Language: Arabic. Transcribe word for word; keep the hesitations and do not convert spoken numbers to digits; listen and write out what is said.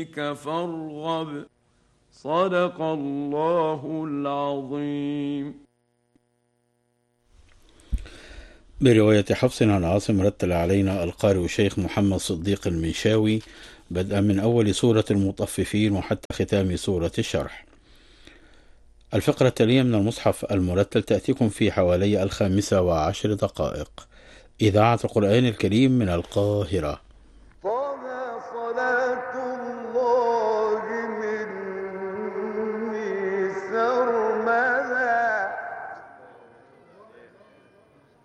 فارغب. صدق الله العظيم. برواية حفص عن عاصم رتل علينا القارئ الشيخ محمد صديق المنشاوي بدءا من أول سورة المطففين وحتى ختام سورة الشرح. الفقرة التالية من المصحف المرتل تأتيكم في حوالي الخامسة وعشر دقائق. إذاعة القرآن الكريم من القاهرة.